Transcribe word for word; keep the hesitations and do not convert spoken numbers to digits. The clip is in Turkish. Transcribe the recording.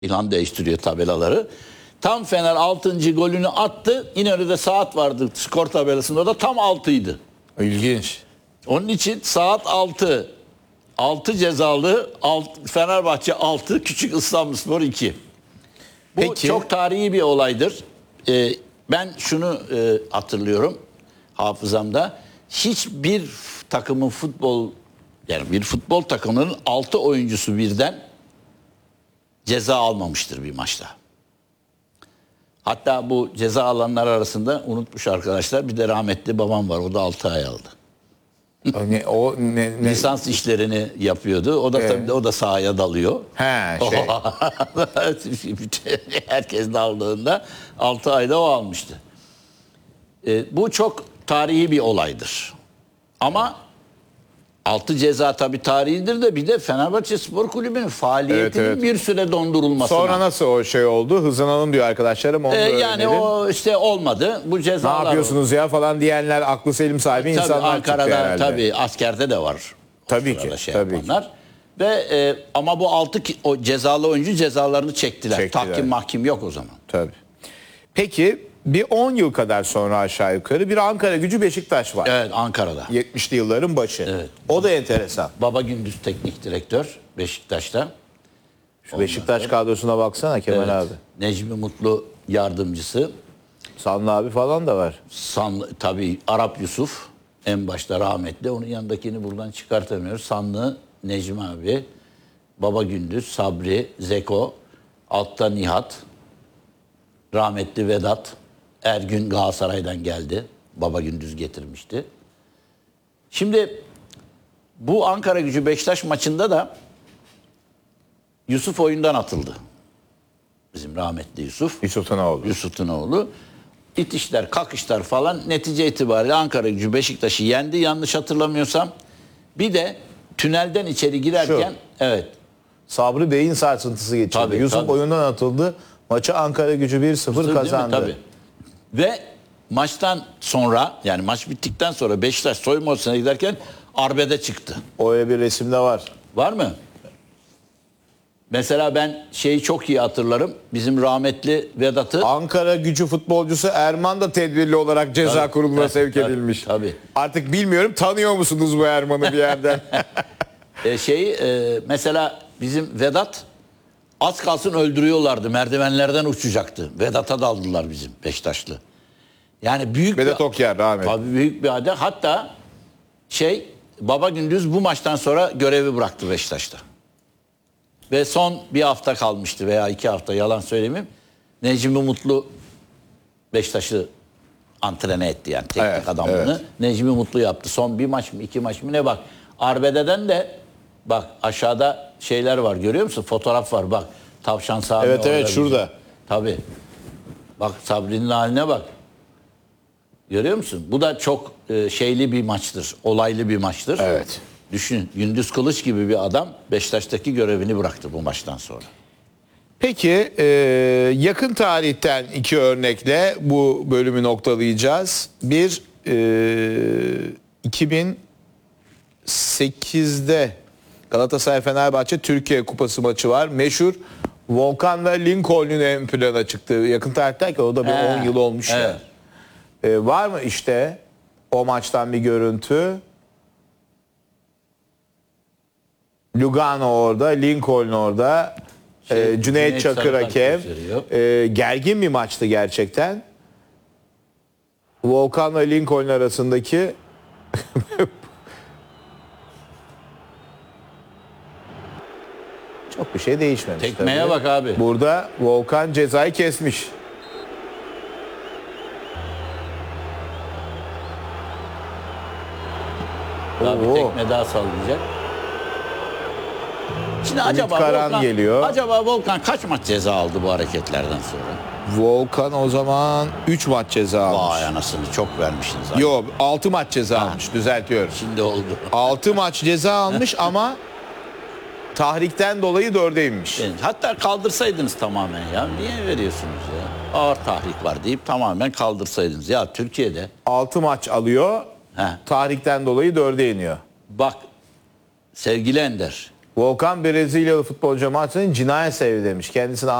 İlhan değiştiriyor tabelaları. Tam Fener altıncı golünü attı. İnönü'de saat vardı skor tabelasında, da tam altıydı. İlginç. Onun için saat altı. altı cezalı, alt, Fenerbahçe altı, Küçük İstanbulspor iki. Bu Peki. çok tarihi bir olaydır. Ee, ben şunu e, hatırlıyorum hafızamda. Hiçbir takımın futbol, yani bir futbol takımının altı oyuncusu birden ceza almamıştır bir maçta. Hatta bu ceza alanlar arasında unutmuş arkadaşlar, bir de rahmetli babam var. O da altı ay aldı. Ne, o ne, ne? Lisans işlerini yapıyordu. O da Evet. tabii o da sahaya dalıyor. He, şey. Herkes daldığında altı ayda o almıştı. E, bu çok tarihi bir olaydır. Ama altı ceza tabii tarihidir de, bir de Fenerbahçe Spor Kulübü'nün faaliyetinin Evet, evet. bir süre dondurulmasına. Sonra nasıl o şey oldu? Hızlanalım diyor arkadaşlarım. Onu E, da yani öğrenelim. o işte olmadı. Bu Ne cezalar. yapıyorsunuz ya falan diyenler aklı selim sahibi Tabii insanlar çıktı Ankara'da, herhalde. tabii askerde de var. O Tabii sırada ki, şey tabii yapanlar. Ve e, ama bu altı ki- o cezalı oyuncu cezalarını çektiler. Çektiler. Tahkim mahkim yok o zaman. Tabii. Peki bir on yıl kadar sonra aşağı yukarı bir Ankara Gücü Beşiktaş var. Evet, Ankara'da. yetmişli yılların başı. Evet. O da enteresan. Baba Gündüz teknik direktör Beşiktaş'ta. Şu Beşiktaş kadrosuna baksana Kemal Evet. abi. Necmi Mutlu yardımcısı. Sanlı abi falan da var. Sanlı, tabii Arap Yusuf en başta rahmetli. Onun yanındakini buradan çıkartamıyoruz. Sanlı Necmi abi, Baba Gündüz, Sabri, Zeko, altta Nihat, rahmetli Vedat, Ergün Galatasaray'dan geldi. Baba Gündüz getirmişti. Şimdi bu Ankara Gücü Beşiktaş maçında da Yusuf oyundan atıldı. Bizim rahmetli Yusuf. Yusuf Tanaoğlu. Yusuf'un oğlu. İtişler, kakışlar falan, netice itibariyle Ankara Gücü Beşiktaş'ı yendi yanlış hatırlamıyorsam. Bir de tünelden içeri girerken Şu. evet. Sabri Bey'in sarsıntısı geçirdi. Tabii, Yusuf tabii. oyundan atıldı. Maçı Ankara Gücü bir sıfır Değil mi? kazandı. Tabii. Ve maçtan sonra, yani maç bittikten sonra Beşiktaş soyunma odasına giderken arbede çıktı. Öyle bir resimde var. Var mı? Mesela ben şeyi çok iyi hatırlarım. Bizim rahmetli Vedat'ı Ankara Gücü futbolcusu Erman da tedbirli olarak ceza Tabii, kuruluna tabii, sevk tabii, edilmiş. tabii. Artık bilmiyorum, tanıyor musunuz bu Erman'ı bir yerden? e, şeyi e, mesela bizim Vedat az kalsın öldürüyorlardı. Merdivenlerden uçacaktı. Vedat'a daldılar bizim Beşiktaşlı. Yani büyük Vedat bir, Okyar rahmetli. tabii büyük bir adet. Hatta şey Baba Gündüz bu maçtan sonra görevi bıraktı Beşiktaş'ta. Ve son bir hafta kalmıştı veya iki hafta, yalan söylemeyeyim. Necmi Mutlu Beşiktaş'ı antrene etti, yani teknik Evet, adamlığını. evet. Necmi Mutlu yaptı. Son bir maç mı iki maç mı ne, bak. Arbede'den de bak aşağıda şeyler var, görüyor musun? Fotoğraf var bak. Tavşan Sami Evet, orada evet, bizim. şurada. Tabii. Bak Sabri'nin haline bak. Görüyor musun? Bu da çok e, şeyli bir maçtır. Olaylı bir maçtır. Evet. Düşün, Gündüz Kılıç gibi bir adam Beşiktaş'taki görevini bıraktı bu maçtan sonra. Peki e, yakın tarihten iki örnekle bu bölümü noktalayacağız. Bir e, iki bin sekizde Galatasaray-Fenerbahçe Türkiye Kupası maçı var. Meşhur Volkan ve Lincoln'un ön plana çıktığı, yakın tarihten ki o da bir He, on yıl olmuş ya. evet. E, var mı işte o maçtan bir görüntü? Lugano orada, Lincoln orada, Şey, e, Cüneyt, Cüneyt Çakır Sarıtaş hakem. gösteriyor. E, gergin bir maçtı gerçekten. Volkan ve Lincoln arasındaki çok bir şey değişmemiş. Tekmeye tabii. bak abi. Burada Volkan cezayı kesmiş. Daha bir Oo. tekme daha sallayacak. Şimdi acaba Karan Volkan, geliyor. acaba Volkan kaç maç ceza aldı bu hareketlerden sonra? Volkan o zaman üç maç ceza almış. Vay anasını, çok vermişsiniz. abi. Yok, altı maç ceza almış, düzeltiyorum. Şimdi oldu. altı maç ceza almış ama tahrikten dolayı dörde inmiş. Yani hatta kaldırsaydınız tamamen ya. Niye veriyorsunuz ya? Ağır tahrik var deyip tamamen kaldırsaydınız. Ya Türkiye'de altı maç alıyor, He. tahrikten dolayı dörde iniyor. bak sevgili Ender, Volkan Brezilyalı futbolcu maçının cinayet sebebi demiş. Kendisine